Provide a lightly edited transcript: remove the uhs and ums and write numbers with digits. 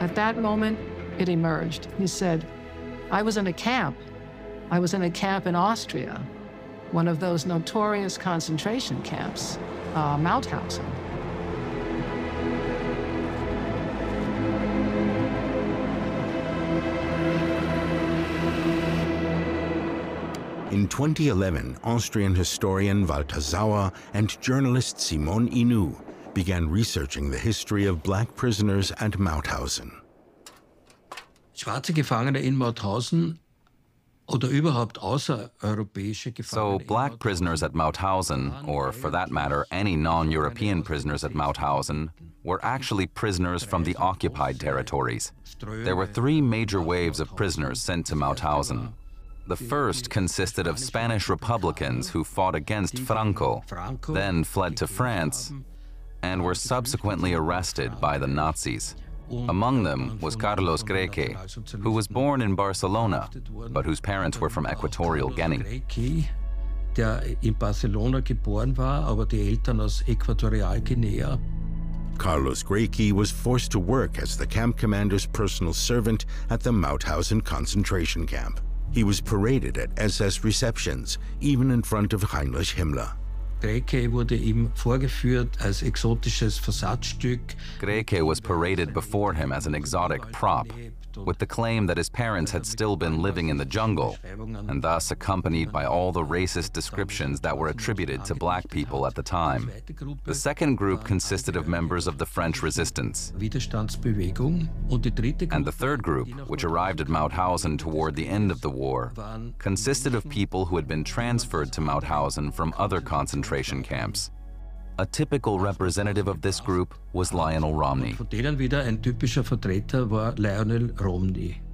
At that moment, it emerged. He said, I was in a camp. I was in a camp in Austria, one of those notorious concentration camps, Mauthausen. In 2011, Austrian historian Walter Sauer and journalist Simone Inu began researching the history of black prisoners at Mauthausen. Schwarze Gefangene in Mauthausen oder überhaupt außereuropäische Gefangene. So black prisoners at Mauthausen, or for that matter, any non-European prisoners at Mauthausen, were actually prisoners from the occupied territories. There were three major waves of prisoners sent to Mauthausen. The first consisted of Spanish Republicans who fought against Franco, then fled to France, and were subsequently arrested by the Nazis. Among them was Carlos Greke, who was born in Barcelona, but whose parents were from Equatorial Guinea. Der in Barcelona geboren war, aber die Eltern aus Äquatorialguinea. Carlos Greke was forced to work as the camp commander's personal servant at the Mauthausen concentration camp. He was paraded at SS receptions, even in front of Heinrich Himmler. Greke wurde ihm vorgeführt als exotisches Versatzstück. Greke was paraded before him as an exotic prop, with the claim that his parents had still been living in the jungle, and thus accompanied by all the racist descriptions that were attributed to black people at the time. The second group consisted of members of the French resistance. And the third group, which arrived at Mauthausen toward the end of the war, consisted of people who had been transferred to Mauthausen from other concentration camps. A typical representative of this group was Lionel Romney. Von denen wieder ein typischer Vertreter war Lionel Romney.